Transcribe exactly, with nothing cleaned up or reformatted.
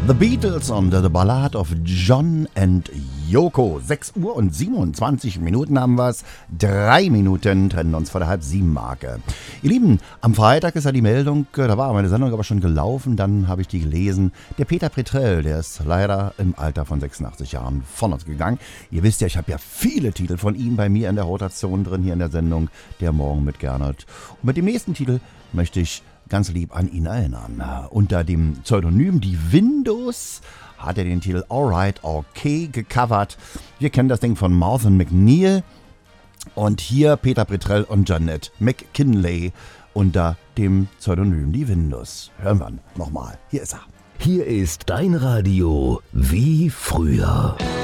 The Beatles und The Ballad of John and Yoko. sechs Uhr und siebenundzwanzig Minuten haben wir es. Drei Minuten trennen uns vor der Halb-Sieben-Marke. Ihr Lieben, am Freitag ist ja die Meldung, da war meine Sendung aber schon gelaufen, dann habe ich die gelesen. Der Peter Petrell, der ist leider im Alter von sechsundachtzig Jahren von uns gegangen. Ihr wisst ja, ich habe ja viele Titel von ihm bei mir in der Rotation drin, hier in der Sendung, der Morgen mit Gernot. Und mit dem nächsten Titel möchte ich ganz lieb an ihn erinnern. Unter dem Pseudonym Die Windows hat er den Titel Alright Okay gecovert. Wir kennen das Ding von Martha McNeil. Und hier Peter Petrell und Jeanette McKinley unter dem Pseudonym Die Windows. Hören wir nochmal. Hier ist er. Hier ist dein Radio wie früher.